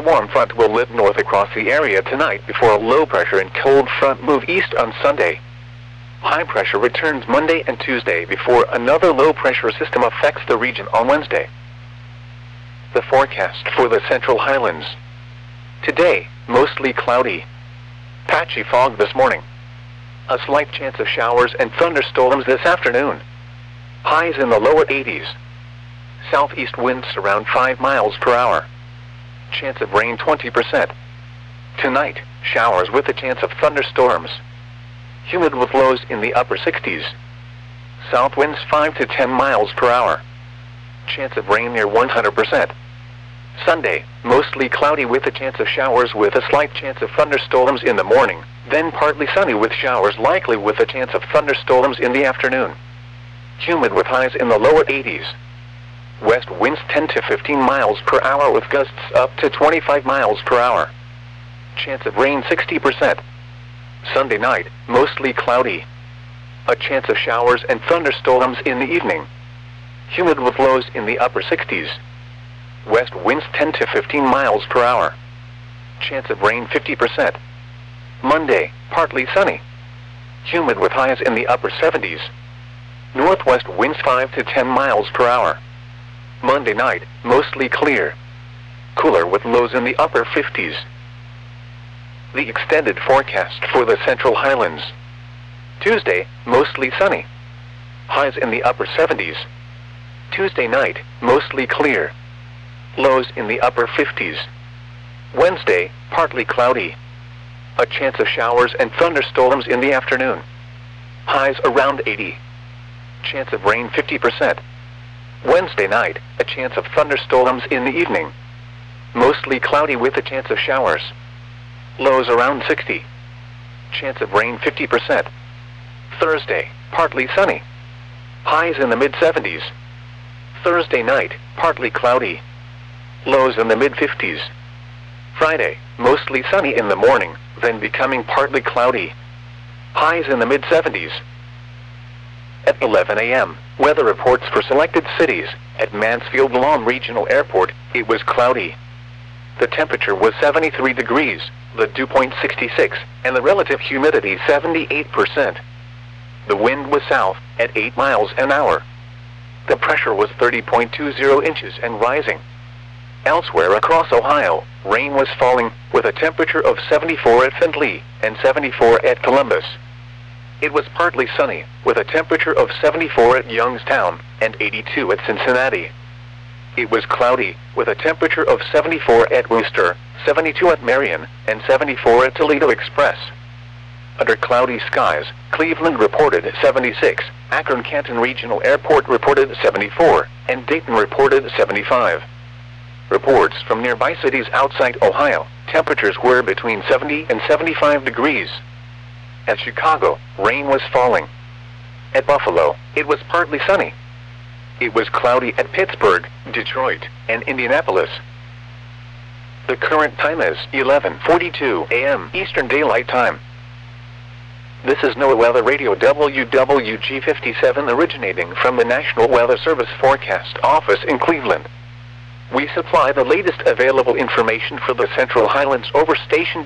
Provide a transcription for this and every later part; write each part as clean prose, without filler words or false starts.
warm front will lift north across the area tonight before a low pressure and cold front move east on Sunday. High pressure returns Monday and Tuesday before another low pressure system affects the region on Wednesday. The forecast for the Central Highlands. Today, mostly cloudy. Patchy fog this morning. A slight chance of showers and thunderstorms this afternoon. Highs in the lower 80s. Southeast winds around 5 miles per hour. Chance of rain 20%. Tonight, showers with a chance of thunderstorms. Humid with lows in the upper 60s. South winds 5 to 10 miles per hour. Chance of rain near 100%. Sunday, mostly cloudy with a chance of showers with a slight chance of thunderstorms in the morning, then partly sunny with showers likely with a chance of thunderstorms in the afternoon. Humid with highs in the lower 80s. West winds 10 to 15 miles per hour with gusts up to 25 miles per hour. Chance of rain 60%. Sunday night, mostly cloudy. A chance of showers and thunderstorms in the evening. Humid with lows in the upper 60s. West winds 10 to 15 miles per hour. Chance of rain 50%. Monday, partly sunny. Humid with highs in the upper 70s. Northwest winds 5 to 10 miles per hour. Monday night, mostly clear. Cooler with lows in the upper 50s. The extended forecast for the Central Highlands. Tuesday, mostly sunny. Highs in the upper 70s. Tuesday night, mostly clear. Lows in the upper 50s. Wednesday, partly cloudy. A chance of showers and thunderstorms in the afternoon. Highs around 80. Chance of rain 50%. Wednesday night, a chance of thunderstorms in the evening. Mostly cloudy with a chance of showers. Lows around 60. Chance of rain 50%. Thursday, partly sunny. Highs in the mid-70s. Thursday night, partly cloudy. Lows in the mid-50s. Friday, mostly sunny in the morning, then becoming partly cloudy. Highs in the mid-70s. At 11 a.m., weather reports for selected cities. At Mansfield Lawn Regional Airport, it was cloudy. The temperature was 73 degrees, the dew point 66, and the relative humidity 78%. The wind was south, at 8 miles an hour. The pressure was 30.20 inches and rising. Elsewhere across Ohio, rain was falling, with a temperature of 74 at Findlay and 74 at Columbus. It was partly sunny, with a temperature of 74 at Youngstown and 82 at Cincinnati. It was cloudy, with a temperature of 74 at Worcester, 72 at Marion, and 74 at Toledo Express. Under cloudy skies, Cleveland reported 76, Akron-Canton Regional Airport reported 74, and Dayton reported 75. Reports from nearby cities outside Ohio, temperatures were between 70 and 75 degrees. At Chicago, rain was falling. At Buffalo, it was partly sunny. It was cloudy at Pittsburgh, Detroit, and Indianapolis. The current time is 11:42 a.m. Eastern Daylight Time. This is NOAA Weather Radio WWG57 originating from the National Weather Service Forecast Office in Cleveland. We supply the latest available information for the Central Highlands over station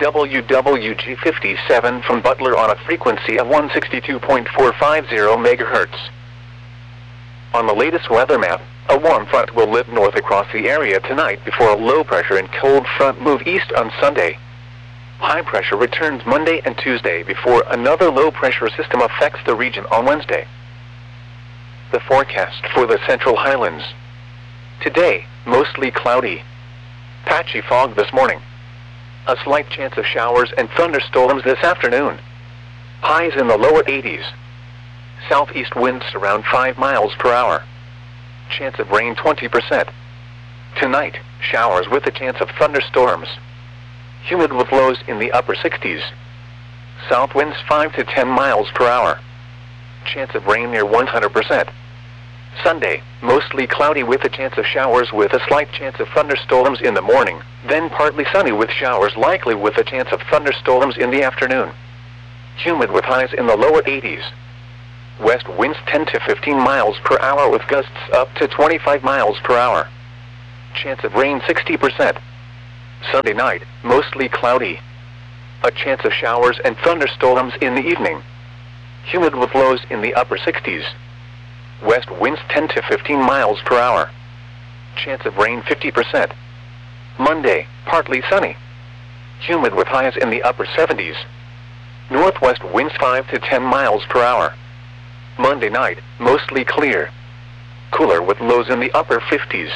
WWG57 from Butler on a frequency of 162.450 MHz. On the latest weather map, a warm front will lift north across the area tonight before a low pressure and cold front move east on Sunday. High pressure returns Monday and Tuesday before another low pressure system affects the region on Wednesday. The forecast for the Central Highlands. Today, mostly cloudy. Patchy fog this morning. A slight chance of showers and thunderstorms this afternoon. Highs in the lower 80s. Southeast winds around 5 miles per hour. Chance of rain 20%. Tonight, showers with a chance of thunderstorms. Humid with lows in the upper 60s. South winds 5 to 10 miles per hour. Chance of rain near 100%. Sunday, mostly cloudy with a chance of showers with a slight chance of thunderstorms in the morning, then partly sunny with showers likely with a chance of thunderstorms in the afternoon. Humid with highs in the lower 80s. West winds 10 to 15 miles per hour with gusts up to 25 miles per hour. Chance of rain 60%. Sunday night, mostly cloudy. A chance of showers and thunderstorms in the evening. Humid with lows in the upper 60s. West winds 10 to 15 miles per hour. Chance of rain 50%. Monday, partly sunny. Humid with highs in the upper 70s. Northwest winds 5 to 10 miles per hour. Monday night, mostly clear. Cooler with lows in the upper 50s.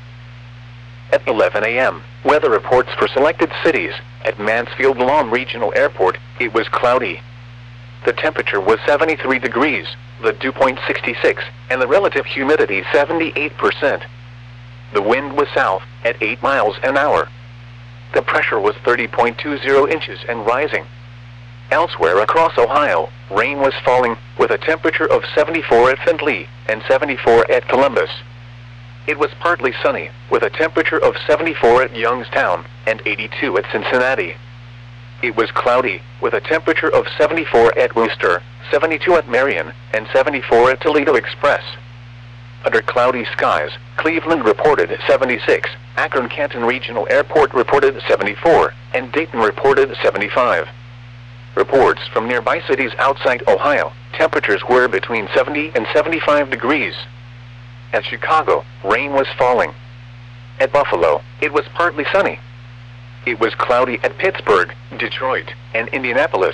At 11 a.m., weather reports for selected cities. At Mansfield Lawn Regional Airport, it was cloudy. The temperature was 73 degrees, the dew point 66, and the relative humidity 78%. The wind was south, at 8 miles an hour. The pressure was 30.20 inches and rising. Elsewhere across Ohio, rain was falling, with a temperature of 74 at Findlay and 74 at Columbus. It was partly sunny, with a temperature of 74 at Youngstown and 82 at Cincinnati. It was cloudy, with a temperature of 74 at Wooster, 72 at Marion, and 74 at Toledo Express. Under cloudy skies, Cleveland reported 76, Akron-Canton Regional Airport reported 74, and Dayton reported 75. Reports from nearby cities outside Ohio, temperatures were between 70 and 75 degrees. At Chicago, rain was falling. At Buffalo, it was partly sunny. It was cloudy at Pittsburgh, Detroit, and Indianapolis.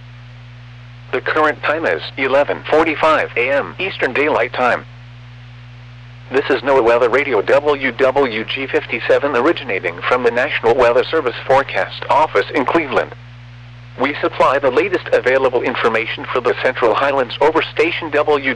The current time is 11:45 a.m. Eastern Daylight Time. This is NOAA Weather Radio WWG57 originating from the National Weather Service Forecast Office in Cleveland. We supply the latest available information for the Central Highlands over station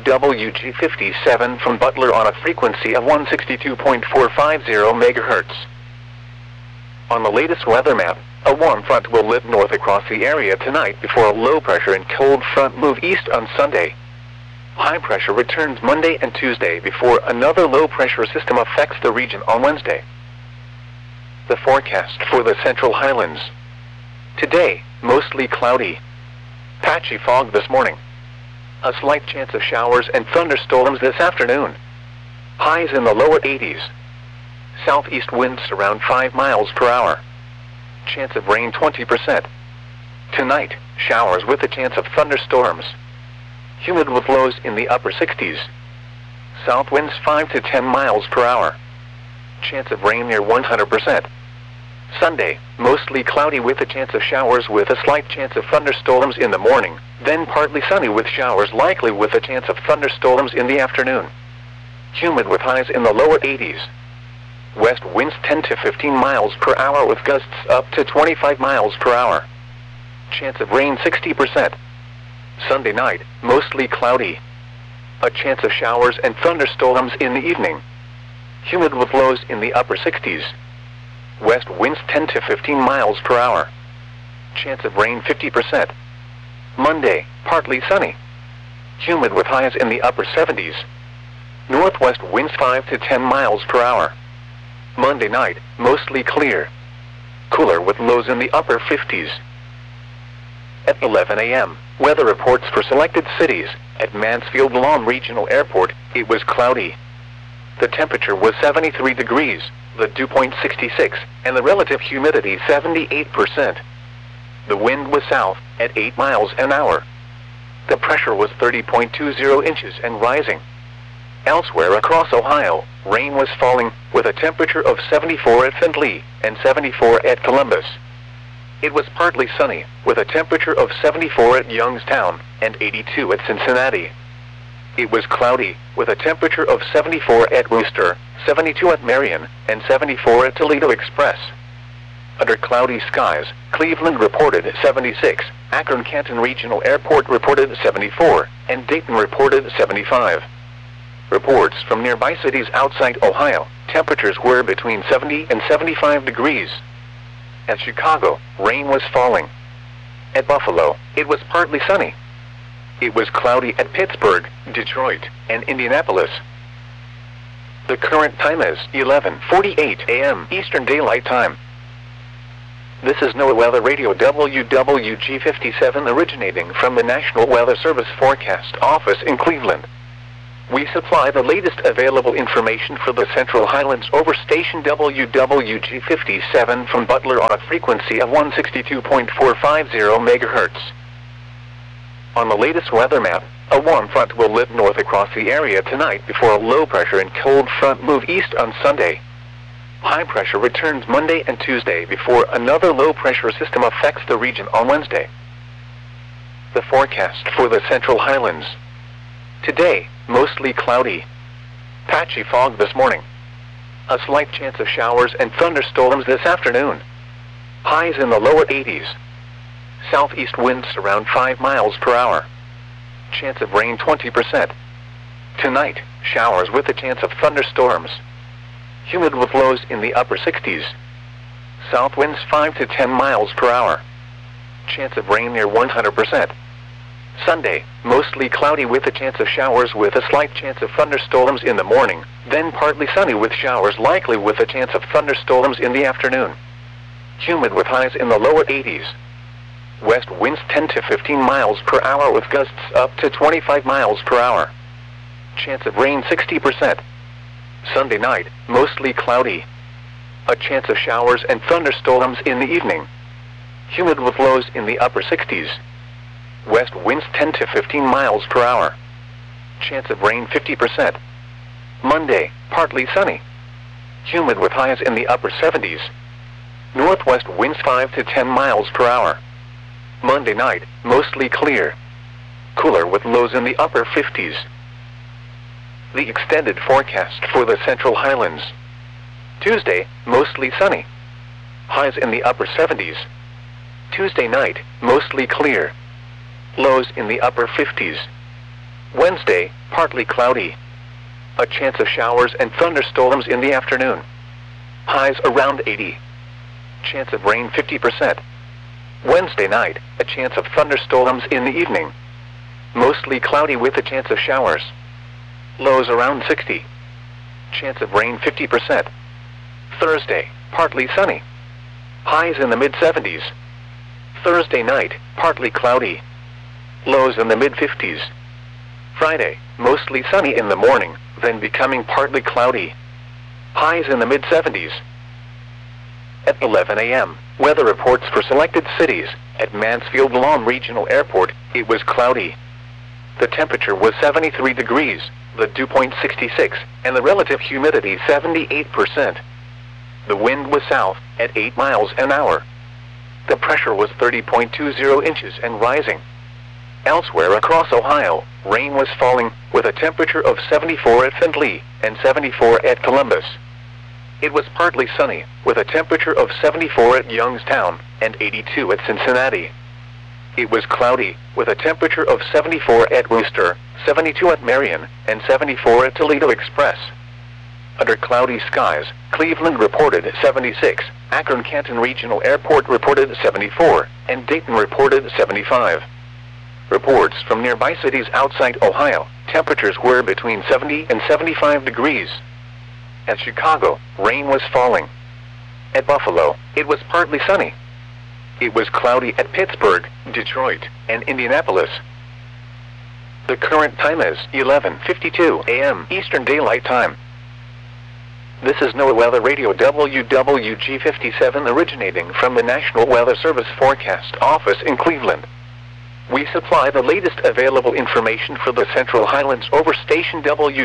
WWG57 from Butler on a frequency of 162.450 MHz. On the latest weather map, a warm front will lift north across the area tonight before a low pressure and cold front move east on Sunday. High pressure returns Monday and Tuesday before another low pressure system affects the region on Wednesday. The forecast for the Central Highlands. Today, mostly cloudy. Patchy fog this morning. A slight chance of showers and thunderstorms this afternoon. Highs in the lower 80s. Southeast winds around 5 miles per hour. Chance of rain 20%. Tonight, showers with a chance of thunderstorms. Humid with lows in the upper 60s. South winds 5 to 10 miles per hour. Chance of rain near 100%. Sunday, mostly cloudy with a chance of showers with a slight chance of thunderstorms in the morning, then partly sunny with showers likely with a chance of thunderstorms in the afternoon. Humid with highs in the lower 80s. West winds 10 to 15 miles per hour with gusts up to 25 miles per hour. Chance of rain 60%. Sunday night, mostly cloudy. A chance of showers and thunderstorms in the evening. Humid with lows in the upper 60s. West winds 10 to 15 miles per hour. Chance of rain 50%. Monday, partly sunny. Humid with highs in the upper 70s. Northwest winds 5 to 10 miles per hour. Monday night, mostly clear. Cooler with lows in the upper 50s. At 11 a.m., weather reports for selected cities. At Mansfield Lawn Regional Airport, it was cloudy. The temperature was 73 degrees, the dew point 66, and the relative humidity 78%. The wind was south, at 8 miles an hour. The pressure was 30.20 inches and rising. Elsewhere across Ohio, rain was falling, with a temperature of 74 at Findlay and 74 at Columbus. It was partly sunny, with a temperature of 74 at Youngstown and 82 at Cincinnati. It was cloudy, with a temperature of 74 at Wooster, 72 at Marion, and 74 at Toledo Express. Under cloudy skies, Cleveland reported 76, Akron-Canton Regional Airport reported 74, and Dayton reported 75. Reports from nearby cities outside Ohio, temperatures were between 70 and 75 degrees. At Chicago, rain was falling. At Buffalo, it was partly sunny. It was cloudy at Pittsburgh, Detroit, and Indianapolis. The current time is 11:48 a.m. Eastern Daylight Time. This is NOAA Weather Radio WWG57 originating from the National Weather Service Forecast Office in Cleveland. We supply the latest available information for the Central Highlands over station WWG57 from Butler on a frequency of 162.450 MHz. On the latest weather map, a warm front will lift north across the area tonight before a low pressure and cold front move east on Sunday. High pressure returns Monday and Tuesday before another low pressure system affects the region on Wednesday. The forecast for the Central Highlands. Today, mostly cloudy. Patchy fog this morning. A slight chance of showers and thunderstorms this afternoon. Highs in the lower 80s. Southeast winds around 5 miles per hour. Chance of rain 20%. Tonight, showers with a chance of thunderstorms. Humid with lows in the upper 60s. South winds 5 to 10 miles per hour. Chance of rain near 100%. Sunday, mostly cloudy with a chance of showers with a slight chance of thunderstorms in the morning, then partly sunny with showers likely with a chance of thunderstorms in the afternoon. Humid with highs in the lower 80s. West winds 10 to 15 miles per hour with gusts up to 25 miles per hour. Chance of rain 60%. Sunday night, mostly cloudy. A chance of showers and thunderstorms in the evening. Humid with lows in the upper 60s. West winds 10 to 15 miles per hour. Chance of rain 50%. Monday, partly sunny. Humid with highs in the upper 70s. Northwest winds 5 to 10 miles per hour. Monday night, mostly clear. Cooler with lows in the upper 50s. The extended forecast for the Central Highlands. Tuesday, mostly sunny. Highs in the upper 70s. Tuesday night, mostly clear. Lows in the upper 50s. Wednesday, partly cloudy. A chance of showers and thunderstorms in the afternoon. Highs around 80. Chance of rain 50%. Wednesday night, a chance of thunderstorms in the evening. Mostly cloudy with a chance of showers. Lows around 60. Chance of rain 50%. Thursday, partly sunny. Highs in the mid-70s. Thursday night, partly cloudy. Lows in the mid-50s. Friday, mostly sunny in the morning, then becoming partly cloudy. Highs in the mid-70s. At 11 a.m., weather reports for selected cities. At Mansfield-Lom Regional Airport, it was cloudy. The temperature was 73 degrees, the dew point 66, and the relative humidity 78%. The wind was south, at 8 miles an hour. The pressure was 30.20 inches and rising. Elsewhere across Ohio, rain was falling, with a temperature of 74 at Findlay and 74 at Columbus. It was partly sunny, with a temperature of 74 at Youngstown and 82 at Cincinnati. It was cloudy, with a temperature of 74 at Worcester, 72 at Marion, and 74 at Toledo Express. Under cloudy skies, Cleveland reported 76, Akron-Canton Regional Airport reported 74, and Dayton reported 75. Reports from nearby cities outside Ohio, temperatures were between 70 and 75 degrees. At Chicago, rain was falling. At Buffalo, it was partly sunny. It was cloudy at Pittsburgh, Detroit, and Indianapolis. The current time is 11:52 a.m. Eastern Daylight Time. This is NOAA Weather Radio WWG57 originating from the National Weather Service Forecast Office in Cleveland. We supply the latest available information for the Central Highlands over station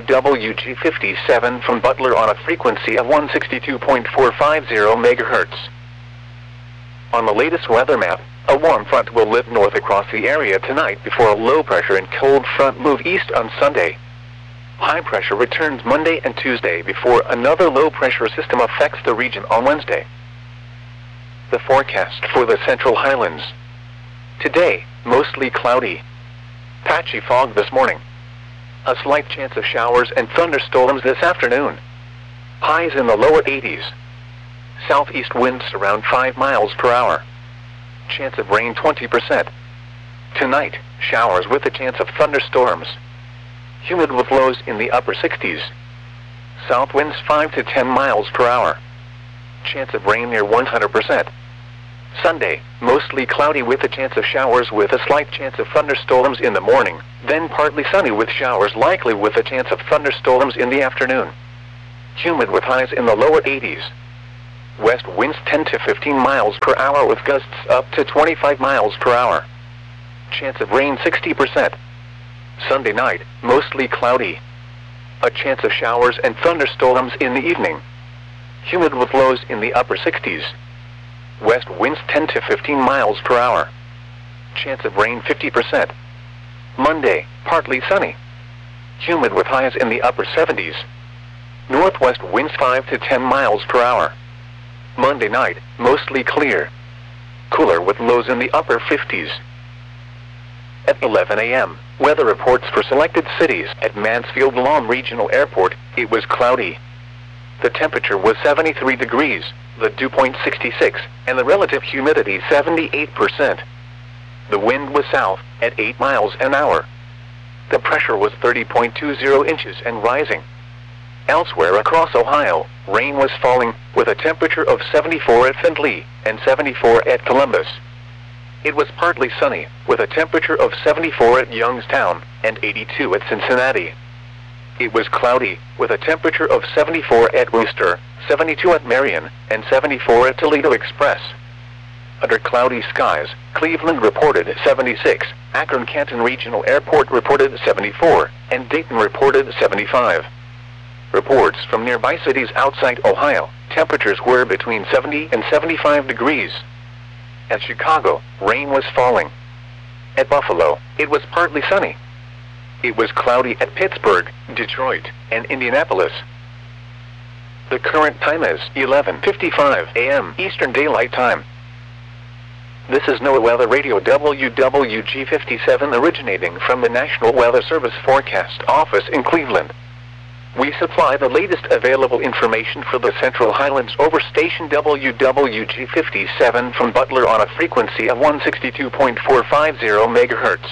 WWG57 from Butler on a frequency of 162.450 MHz. On the latest weather map, a warm front will lift north across the area tonight before a low pressure and cold front move east on Sunday. High pressure returns Monday and Tuesday before another low pressure system affects the region on Wednesday. The forecast for the Central Highlands. Today, mostly cloudy. Patchy fog this morning. A slight chance of showers and thunderstorms this afternoon. Highs in the lower 80s. Southeast winds around 5 miles per hour. Chance of rain 20%. Tonight, showers with a chance of thunderstorms. Humid with lows in the upper 60s. South winds 5 to 10 miles per hour. Chance of rain near 100%. Sunday, mostly cloudy with a chance of showers with a slight chance of thunderstorms in the morning, then partly sunny with showers likely with a chance of thunderstorms in the afternoon. Humid with highs in the lower 80s. West winds 10 to 15 miles per hour with gusts up to 25 miles per hour. Chance of rain 60%. Sunday night, mostly cloudy. A chance of showers and thunderstorms in the evening. Humid with lows in the upper 60s. West winds 10 to 15 miles per hour. Chance of rain 50%. Monday, partly sunny. Humid with highs in the upper 70s. Northwest winds 5 to 10 miles per hour. Monday night, mostly clear. Cooler with lows in the upper 50s. At 11 a.m., weather reports for selected cities. At Mansfield Lawn Regional Airport, it was cloudy. The temperature was 73 degrees, the dew point 66, and the relative humidity 78%. The wind was south, at 8 miles an hour. The pressure was 30.20 inches and rising. Elsewhere across Ohio, rain was falling, with a temperature of 74 at Findlay and 74 at Columbus. It was partly sunny, with a temperature of 74 at Youngstown and 82 at Cincinnati. It was cloudy, with a temperature of 74 at Wooster, 72 at Marion, and 74 at Toledo Express. Under cloudy skies, Cleveland reported 76, Akron-Canton Regional Airport reported 74, and Dayton reported 75. Reports from nearby cities outside Ohio, temperatures were between 70 and 75 degrees. At Chicago, rain was falling. At Buffalo, it was partly sunny. It was cloudy at Pittsburgh, Detroit, and Indianapolis. The current time is 11:55 a.m. Eastern Daylight Time. This is NOAA Weather Radio WWG57 originating from the National Weather Service Forecast Office in Cleveland. We supply the latest available information for the Central Highlands over station WWG57 from Butler on a frequency of 162.450 MHz.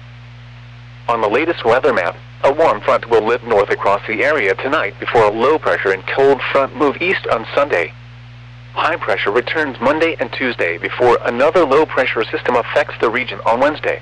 On the latest weather map, a warm front will lift north across the area tonight before a low pressure and cold front move east on Sunday. High pressure returns Monday and Tuesday before another low pressure system affects the region on Wednesday.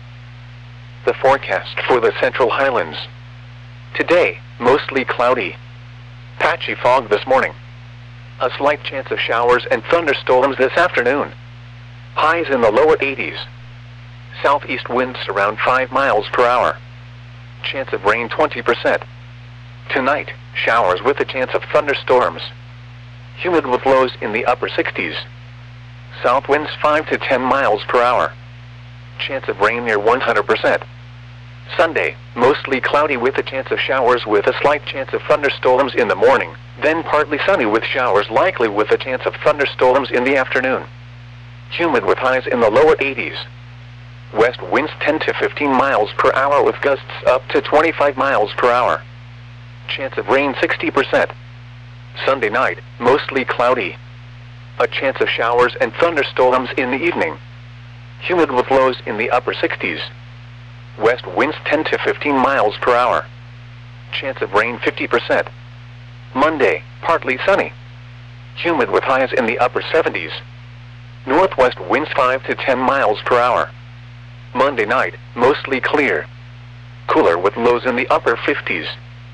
The forecast for the Central Highlands. Today, mostly cloudy. Patchy fog this morning. A slight chance of showers and thunderstorms this afternoon. Highs in the lower 80s. Southeast winds around 5 miles per hour. Chance of rain 20%. Tonight, showers with a chance of thunderstorms. Humid with lows in the upper 60s. South winds 5 to 10 miles per hour. Chance of rain near 100%. Sunday, mostly cloudy with a chance of showers with a slight chance of thunderstorms in the morning, then partly sunny with showers likely with a chance of thunderstorms in the afternoon. Humid with highs in the lower 80s. West winds 10 to 15 miles per hour with gusts up to 25 miles per hour. Chance of rain 60%. Sunday night, mostly cloudy. A chance of showers and thunderstorms in the evening. Humid with lows in the upper 60s. West winds 10 to 15 miles per hour. Chance of rain 50%. Monday, partly sunny. Humid with highs in the upper 70s. Northwest winds 5 to 10 miles per hour. Monday night, mostly clear. Cooler with lows in the upper 50s.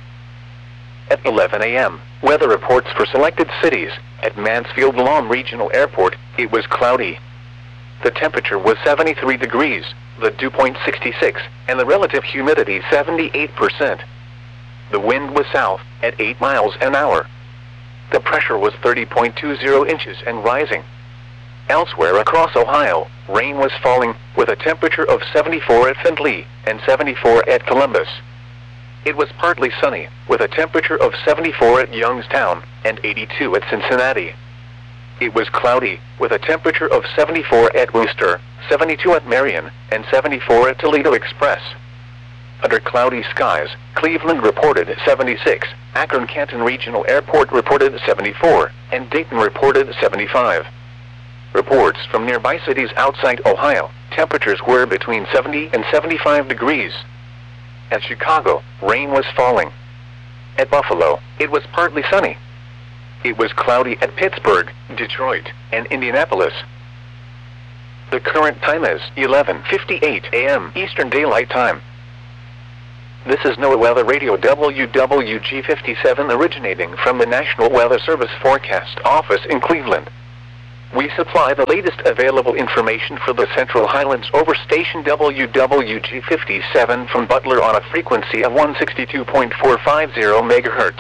At 11 a.m., weather reports for selected cities. At Mansfield Lawn Regional Airport, it was cloudy. The temperature was 73 degrees, the dew point 66, and the relative humidity 78%. The wind was south, at 8 miles an hour. The pressure was 30.20 inches and rising. Elsewhere across Ohio, rain was falling, with a temperature of 74 at Findlay and 74 at Columbus. It was partly sunny, with a temperature of 74 at Youngstown and 82 at Cincinnati. It was cloudy, with a temperature of 74 at Wooster, 72 at Marion, and 74 at Toledo Express. Under cloudy skies, Cleveland reported 76, Akron-Canton Regional Airport reported 74, and Dayton reported 75. Reports from nearby cities outside Ohio, temperatures were between 70 and 75 degrees. At Chicago, rain was falling. At Buffalo, it was partly sunny. It was cloudy at Pittsburgh, Detroit, and Indianapolis. The current time is 11:58 a.m. Eastern Daylight Time. This is NOAA Weather Radio WWG57 originating from the National Weather Service Forecast Office in Cleveland. We supply the latest available information for the Central Highlands over station WWG57 from Butler on a frequency of 162.450 MHz.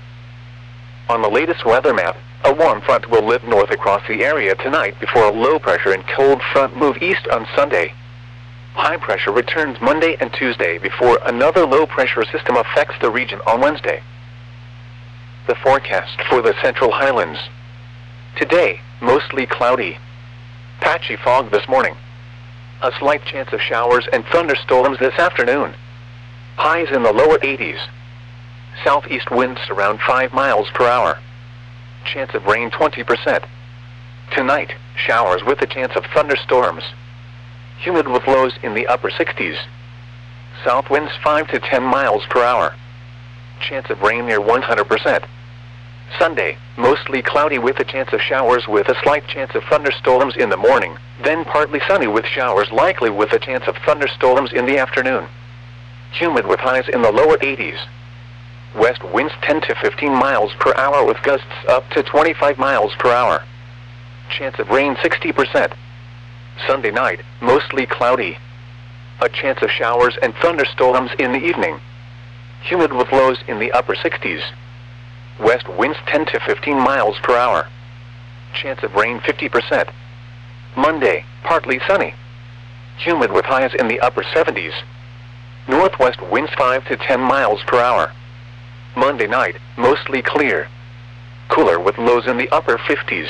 On the latest weather map, a warm front will lift north across the area tonight before a low pressure and cold front move east on Sunday. High pressure returns Monday and Tuesday before another low pressure system affects the region on Wednesday. The forecast for the Central Highlands. Today, mostly cloudy. Patchy fog this morning. A slight chance of showers and thunderstorms this afternoon. Highs in the lower 80s. Southeast winds around 5 miles per hour. Chance of rain 20%. Tonight, showers with a chance of thunderstorms. Humid with lows in the upper 60s. South winds 5 to 10 miles per hour. Chance of rain near 100%. Sunday, mostly cloudy with a chance of showers with a slight chance of thunderstorms in the morning, then partly sunny with showers likely with a chance of thunderstorms in the afternoon. Humid with highs in the lower 80s. West winds 10 to 15 miles per hour with gusts up to 25 miles per hour. Chance of rain 60%. Sunday night, mostly cloudy. A chance of showers and thunderstorms in the evening. Humid with lows in the upper 60s. West winds 10 to 15 miles per hour. Chance of rain 50%. Monday, partly sunny. Humid with highs in the upper 70s. Northwest winds 5 to 10 miles per hour. Monday night, mostly clear. Cooler with lows in the upper 50s.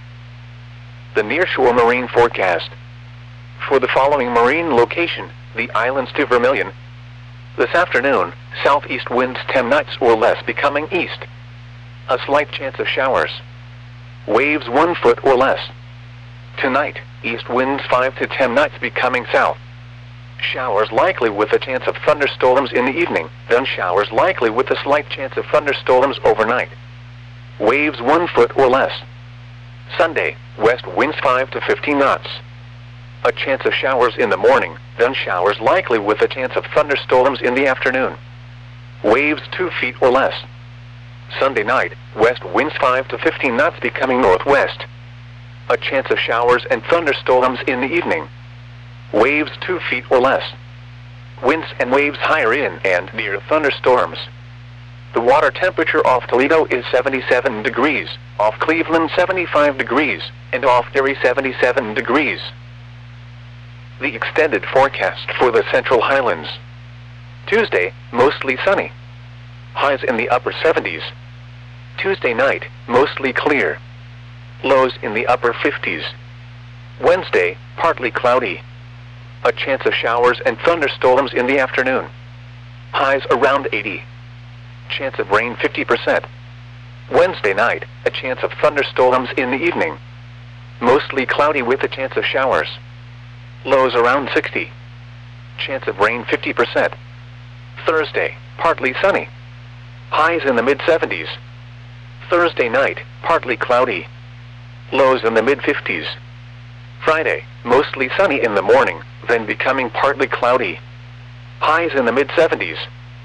The nearshore marine forecast. For the following marine location, the islands to Vermilion. This afternoon, southeast winds 10 knots or less becoming east. A slight chance of showers. Waves 1 foot or less. Tonight, east winds 5 to 10 knots becoming south. Showers likely with a chance of thunderstorms in the evening, then showers likely with a slight chance of thunderstorms overnight. Waves 1 foot or less. Sunday, west winds 5 to 15 knots. A chance of showers in the morning, then showers likely with a chance of thunderstorms in the afternoon. Waves 2 feet or less. Sunday night, west winds 5 to 15 knots becoming northwest. A chance of showers and thunderstorms in the evening. Waves 2 feet or less. Winds and waves higher in and near thunderstorms. The water temperature off Toledo is 77 degrees, off Cleveland 75 degrees, and off Erie 77 degrees. The extended forecast for the Central Highlands. Tuesday, mostly sunny. Highs in the upper 70s. Tuesday night, mostly clear. Lows in the upper 50s. Wednesday, partly cloudy. A chance of showers and thunderstorms in the afternoon. Highs around 80. Chance of rain 50%. Wednesday night, a chance of thunderstorms in the evening. Mostly cloudy with a chance of showers. Lows around 60. Chance of rain 50%. Thursday, partly sunny. Highs in the mid-70s. Thursday night, partly cloudy. Lows in the mid-50s. Friday, mostly sunny in the morning, then becoming partly cloudy. Highs in the mid-70s.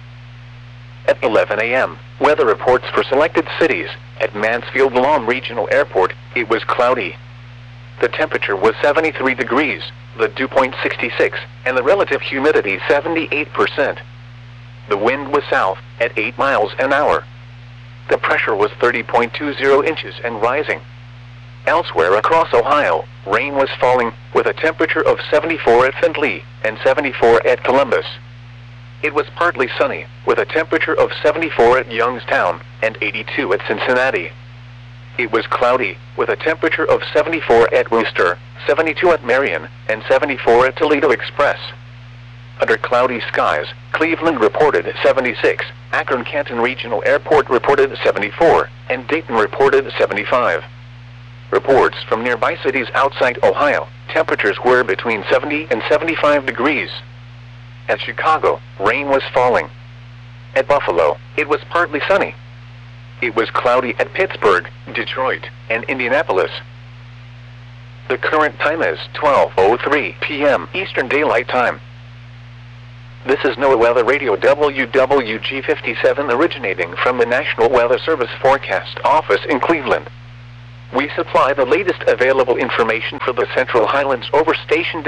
At 11 a.m., weather reports for selected cities. At Mansfield Guam Regional Airport, it was cloudy. The temperature was 73 degrees, the dew point 66, and the relative humidity 78%. The wind was south, at 8 miles an hour. The pressure was 30.20 inches and rising. Elsewhere across Ohio, rain was falling, with a temperature of 74 at Findlay and 74 at Columbus. It was partly sunny, with a temperature of 74 at Youngstown and 82 at Cincinnati. It was cloudy, with a temperature of 74 at Worcester, 72 at Marion, and 74 at Toledo Express. Under cloudy skies, Cleveland reported 76, Akron-Canton Regional Airport reported 74, and Dayton reported 75. Reports from nearby cities outside Ohio, temperatures were between 70 and 75 degrees. At Chicago, rain was falling. At Buffalo, it was partly sunny. It was cloudy at Pittsburgh, Detroit, and Indianapolis. The current time is 12:03 p.m. Eastern Daylight Time. This is NOAA Weather Radio WWG57 originating from the National Weather Service Forecast Office in Cleveland. We supply the latest available information for the Central Highlands over station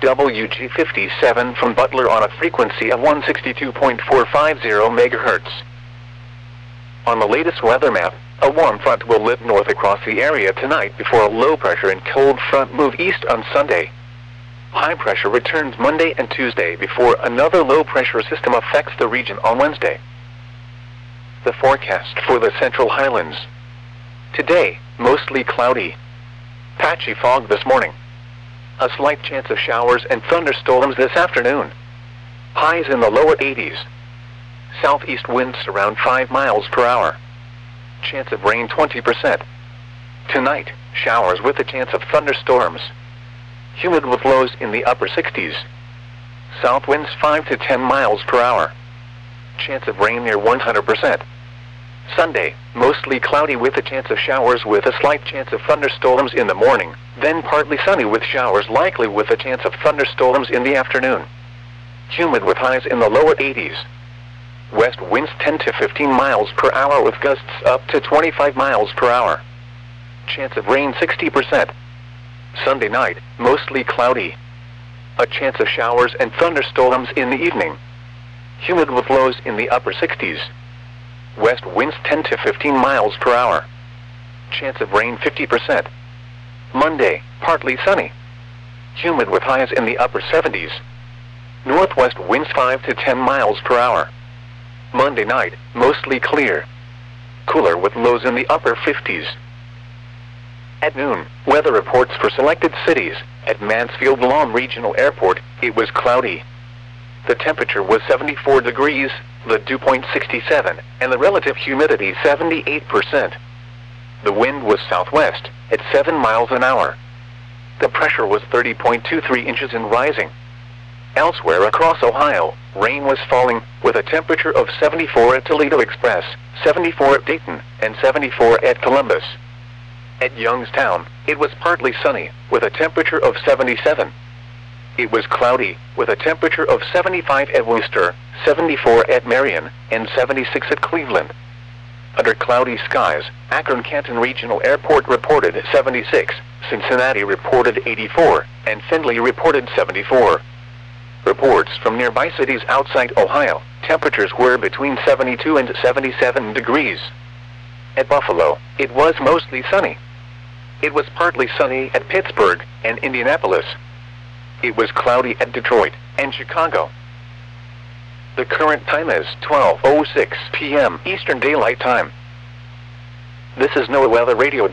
WWG57 from Butler on a frequency of 162.450 MHz. On the latest weather map, a warm front will lift north across the area tonight before a low pressure and cold front move east on Sunday. High pressure returns Monday and Tuesday before another low pressure system affects the region on Wednesday. The forecast for the Central Highlands. Today, mostly cloudy. Patchy fog this morning. A slight chance of showers and thunderstorms this afternoon. Highs in the lower 80s. Southeast winds around 5 miles per hour. Chance of rain 20%. Tonight, showers with a chance of thunderstorms. Humid with lows in the upper 60s. South winds 5 to 10 miles per hour. Chance of rain near 100%. Sunday, mostly cloudy with a chance of showers with a slight chance of thunderstorms in the morning, then partly sunny with showers likely with a chance of thunderstorms in the afternoon. Humid with highs in the lower 80s. West winds 10 to 15 miles per hour with gusts up to 25 miles per hour. Chance of rain 60%. Sunday night, mostly cloudy. A chance of showers and thunderstorms in the evening. Humid with lows in the upper 60s. West winds 10 to 15 miles per hour. Chance of rain 50%. Monday, partly sunny. Humid with highs in the upper 70s. Northwest winds 5 to 10 miles per hour. Monday night, mostly clear. Cooler with lows in the upper 50s. At noon, weather reports for selected cities. At Mansfield Lawn Regional Airport, it was cloudy. The temperature was 74 degrees, the dew point 67, and the relative humidity 78%. The wind was southwest, at 7 miles an hour. The pressure was 30.23 inches and rising. Elsewhere across Ohio, rain was falling, with a temperature of 74 at Toledo Express, 74 at Dayton, and 74 at Columbus. At Youngstown, it was partly sunny, with a temperature of 77. It was cloudy, with a temperature of 75 at Worcester, 74 at Marion, and 76 at Cleveland. Under cloudy skies, Akron-Canton Regional Airport reported 76, Cincinnati reported 84, and Findlay reported 74. Reports from nearby cities outside Ohio, temperatures were between 72 and 77 degrees. At Buffalo, it was mostly sunny. It was partly sunny at Pittsburgh and Indianapolis. It was cloudy at Detroit and Chicago. The current time is 12:06 p.m. Eastern Daylight Time. This is NOAA Weather Radio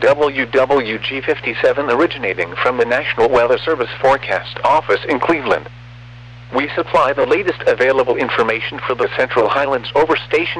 WWG57 originating from the National Weather Service Forecast Office in Cleveland. We supply the latest available information for the Central Highlands over station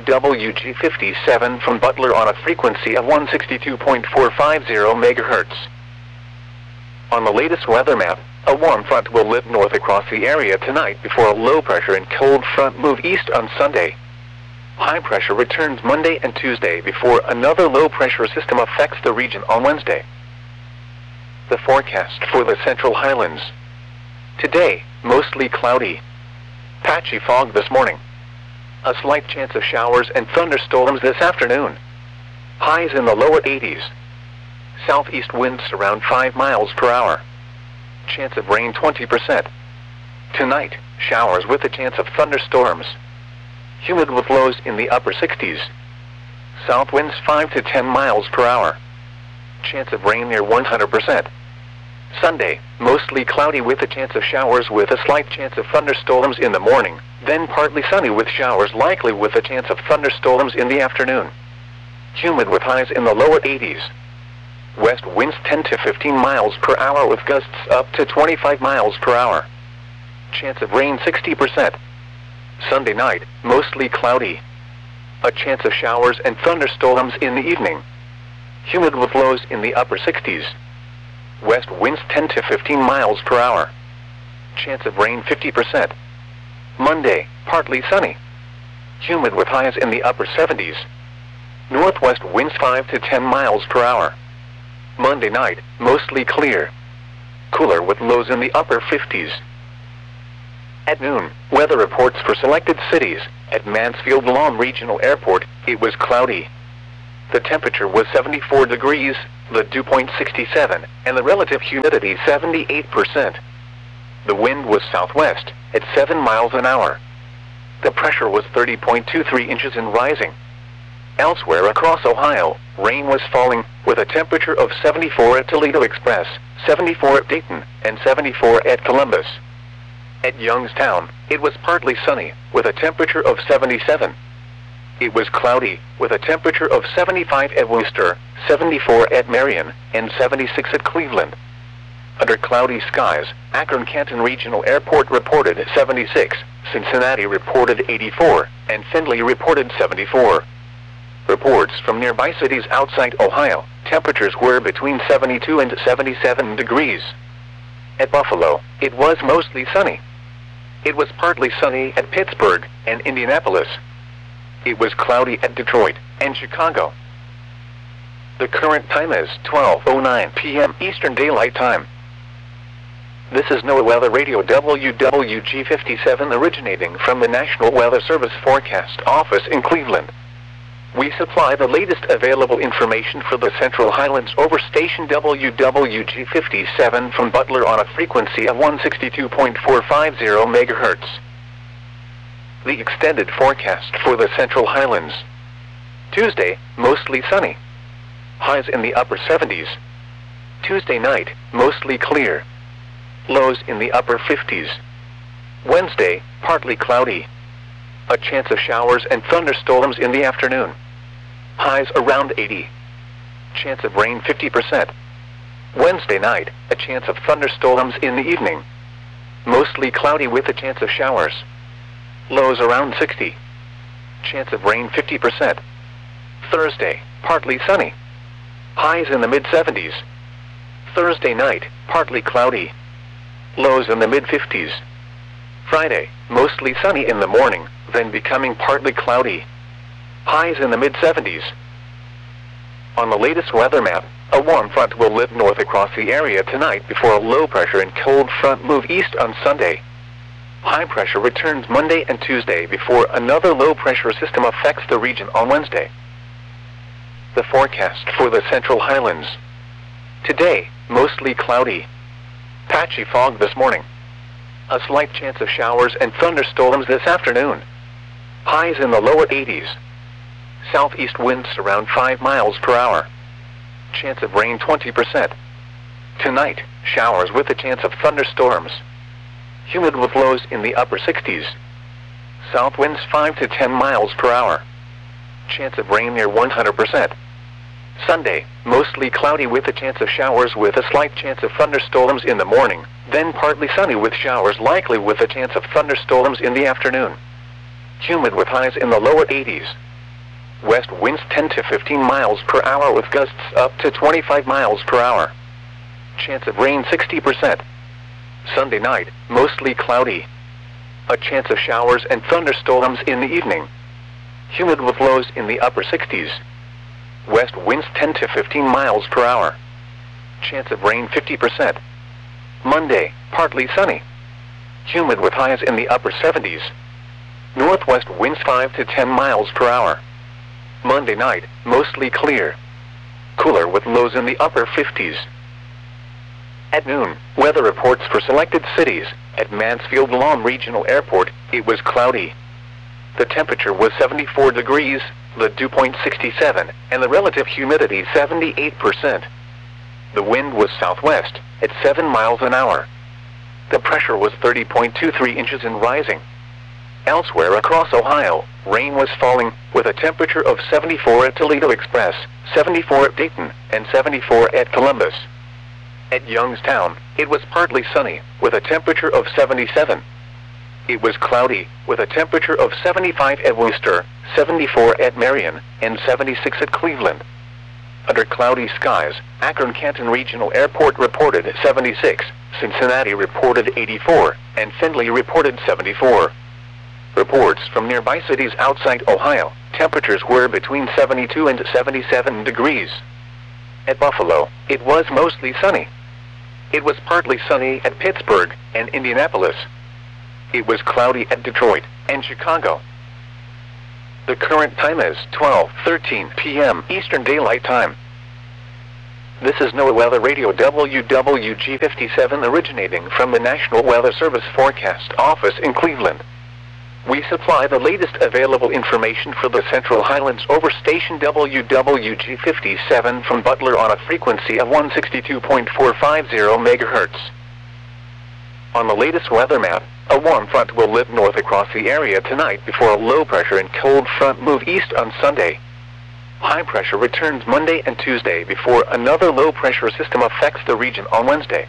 WWG57 from Butler on a frequency of 162.450 MHz. On the latest weather map, a warm front will lift north across the area tonight before a low pressure and cold front move east on Sunday. High pressure returns Monday and Tuesday before another low pressure system affects the region on Wednesday. The forecast for the Central Highlands. Today, mostly cloudy. Patchy fog this morning. A slight chance of showers and thunderstorms this afternoon. Highs in the lower 80s. Southeast winds around 5 miles per hour. Chance of rain 20%. Tonight, showers with a chance of thunderstorms. Humid with lows in the upper 60s. South winds 5 to 10 miles per hour. Chance of rain near 100%. Sunday, mostly cloudy with a chance of showers with a slight chance of thunderstorms in the morning, then partly sunny with showers likely with a chance of thunderstorms in the afternoon. Humid with highs in the lower 80s. West winds 10 to 15 miles per hour with gusts up to 25 miles per hour. Chance of rain 60%. Sunday night, mostly cloudy. A chance of showers and thunderstorms in the evening. Humid with lows in the upper 60s. West winds 10 to 15 miles per hour. Chance of rain 50%. Monday, partly sunny. Humid with highs in the upper 70s. Northwest winds 5 to 10 miles per hour. Monday night, mostly clear. Cooler with lows in the upper 50s. At noon, weather reports for selected cities. At Mansfield Lahm Regional Airport, it was cloudy. The temperature was 74 degrees, the dew point 67, and the relative humidity 78%. The wind was southwest, at 7 miles an hour. The pressure was 30.23 inches and rising. Elsewhere across Ohio, rain was falling, with a temperature of 74 at Toledo Express, 74 at Dayton, and 74 at Columbus. At Youngstown, it was partly sunny, with a temperature of 77. It was cloudy, with a temperature of 75 at Worcester, 74 at Marion, and 76 at Cleveland. Under cloudy skies, Akron-Canton Regional Airport reported 76, Cincinnati reported 84, and Findlay reported 74. Reports from nearby cities outside Ohio, temperatures were between 72 and 77 degrees. At Buffalo, it was mostly sunny. It was partly sunny at Pittsburgh and Indianapolis. It was cloudy at Detroit and Chicago. The current time is 12:09 p.m. Eastern Daylight Time. This is NOAA Weather Radio WWG57 originating from the National Weather Service Forecast Office in Cleveland. We supply the latest available information for the Central Highlands over station WWG57 from Butler on a frequency of 162.450 MHz. The extended forecast for the Central Highlands. Tuesday, mostly sunny. Highs in the upper 70s. Tuesday night, mostly clear. Lows in the upper 50s. Wednesday, partly cloudy. A chance of showers and thunderstorms in the afternoon. Highs around 80. Chance of rain 50%. Wednesday night, a chance of thunderstorms in the evening. Mostly cloudy with a chance of showers. Lows around 60. Chance of rain 50%. Thursday, partly sunny. Highs in the mid-70s. Thursday night, partly cloudy. Lows in the mid-50s. Friday, mostly sunny in the morning, then becoming partly cloudy. Highs in the mid-70s. On the latest weather map, a warm front will lift north across the area tonight before a low pressure and cold front move east on Sunday. High pressure returns Monday and Tuesday before another low pressure system affects the region on Wednesday. The forecast for the Central Highlands. Today, mostly cloudy. Patchy fog this morning. A slight chance of showers and thunderstorms this afternoon. Highs in the lower 80s. Southeast winds around 5 miles per hour. Chance of rain 20%. Tonight, showers with a chance of thunderstorms. Humid with lows in the upper 60s. South winds 5 to 10 miles per hour. Chance of rain near 100%. Sunday, mostly cloudy with a chance of showers with a slight chance of thunderstorms in the morning, then partly sunny with showers likely with a chance of thunderstorms in the afternoon. Humid with highs in the lower 80s. West winds 10 to 15 miles per hour with gusts up to 25 miles per hour. Chance of rain 60%. Sunday night, mostly cloudy. A chance of showers and thunderstorms in the evening. Humid with lows in the upper 60s. West winds 10 to 15 miles per hour. Chance of rain 50%. Monday, partly sunny. Humid with highs in the upper 70s. Northwest winds 5 to 10 miles per hour. Monday night, mostly clear. Cooler with lows in the upper 50s. At noon, weather reports for selected cities. At Mansfield Lahm Regional Airport, it was cloudy. The temperature was 74 degrees, the dew point 67, and the relative humidity 78%. The wind was southwest, at 7 miles an hour. The pressure was 30.23 inches and rising. Elsewhere across Ohio, rain was falling, with a temperature of 74 at Toledo Express, 74 at Dayton, and 74 at Columbus. At Youngstown, it was partly sunny, with a temperature of 77. It was cloudy, with a temperature of 75 at Worcester, 74 at Marion, and 76 at Cleveland. Under cloudy skies, Akron-Canton Regional Airport reported 76, Cincinnati reported 84, and Findlay reported 74. Reports from nearby cities outside Ohio, temperatures were between 72 and 77 degrees. At Buffalo, it was mostly sunny. It was partly sunny at Pittsburgh and Indianapolis. It was cloudy at Detroit and Chicago. The current time is 12:13 p.m. Eastern Daylight Time. This is NOAA Weather Radio WWG57 originating from the National Weather Service Forecast Office in Cleveland. We supply the latest available information for the Central Highlands over station WWG57 from Butler on a frequency of 162.450 MHz. On the latest weather map, a warm front will lift north across the area tonight before a low pressure and cold front move east on Sunday. High pressure returns Monday and Tuesday before another low pressure system affects the region on Wednesday.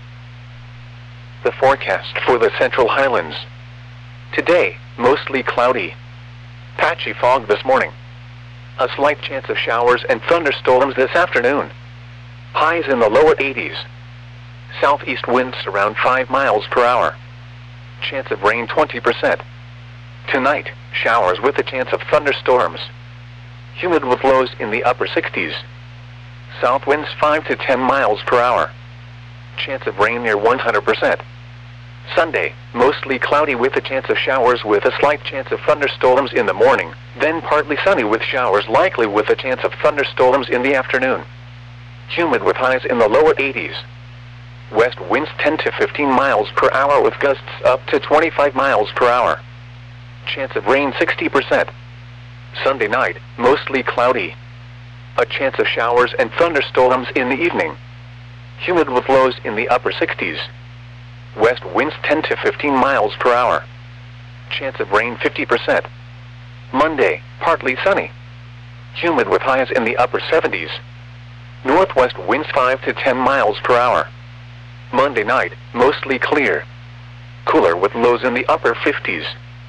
The forecast for the Central Highlands. Today, mostly cloudy. Patchy fog this morning. A slight chance of showers and thunderstorms this afternoon. Highs in the lower 80s. Southeast winds around 5 miles per hour. Chance of rain 20%. Tonight, showers with a chance of thunderstorms. Humid with lows in the upper 60s. South winds 5 to 10 miles per hour. Chance of rain near 100%. Sunday, mostly cloudy with a chance of showers with a slight chance of thunderstorms in the morning, then partly sunny with showers likely with a chance of thunderstorms in the afternoon. Humid with highs in the lower 80s. West winds 10 to 15 miles per hour with gusts up to 25 miles per hour. Chance of rain 60%. Sunday night, mostly cloudy. A chance of showers and thunderstorms in the evening. Humid with lows in the upper 60s. West winds 10 to 15 miles per hour. Chance of rain 50%. Monday, partly sunny. Humid with highs in the upper 70s. Northwest winds 5 to 10 miles per hour. Monday night, mostly clear. Cooler with lows in the upper 50s.